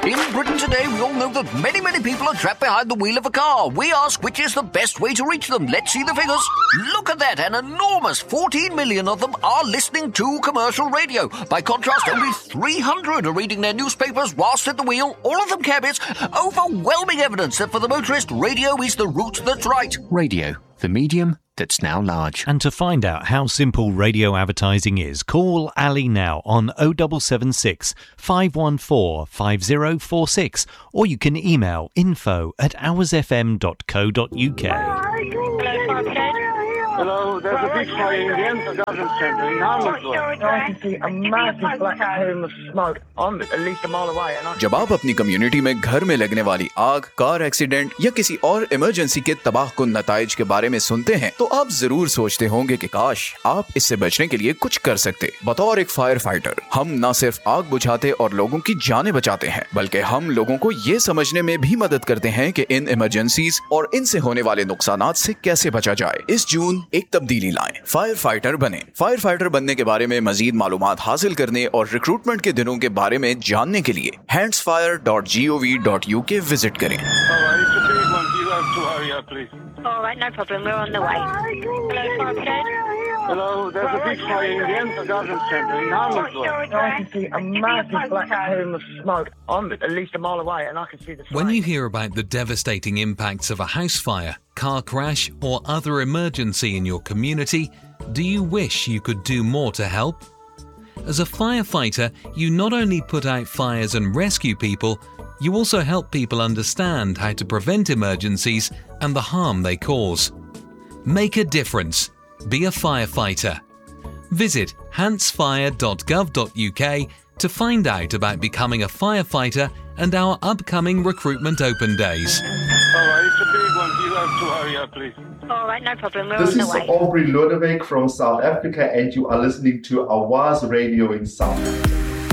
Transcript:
In Britain today, we all know that many people are trapped behind the wheel of a car. We ask which is the best way to reach them. Let's see the figures. Look at that, an enormous 14 million of them are listening to commercial radio. By contrast, only 300 are reading their newspapers whilst at the wheel. All of them cabbies. Overwhelming evidence that for the motorist, radio is the route that's right. Radio, the medium that's now large. And to find out how simple radio advertising is, call Ali now on 0776 514 5046, or you can email info@hoursfm.co.uk. Hello, there's a big fire in the Entertainment Centre in Hammersmith. I can see a massive black plume of smoke. I'm at least a mile away. जब आप अपनी community में घर में लगने वाली आग, car accident या किसी और इमरजेंसी के तबाहकुन नताइज के बारे में सुनते हैं तो आप जरूर सोचते होंगे कि काश आप इससे बचने के लिए कुछ कर सकते। बतौर एक फायर फाइटर हम न सिर्फ आग बुझाते और लोगों की जानें बचाते हैं, बल्कि हम लोगों को ये समझने में भी मदद करते हैं कि इन इमरजेंसीज और इनसे होने वाले नुकसानात से कैसे बचा जाए। इस जून एक तब्दीली लाएं, फायर फाइटर बने। फायर फाइटर बनने के बारे में मजीद मालूमात हासिल करने और रिक्रूटमेंट के दिनों के बारे में जानने के लिए handsfire.gov.uk विजिट करें। Alright, no problem, we're on the way. Hello, fire brigade. Hello, there's a big fire in the Entertainment Centre in Hammersmith. I can see a massive black plume of smoke. I'm at least a mile away and I can see the flame. When you hear about the devastating impacts of a house fire, car crash or other emergency in your community, do you wish you could do more to help? As a firefighter, you not only put out fires and rescue people, you also help people understand how to prevent emergencies and the harm they cause. Make a difference. Be a firefighter. Visit handsfire.gov.uk to find out about becoming a firefighter and our upcoming recruitment open days. Alright, it's a big one. You'll have to hurry up, please. Alright, no problem, we're This on the is way. Aubrey Lodewijk from South Africa and you are listening to Awaz Radio in South Africa.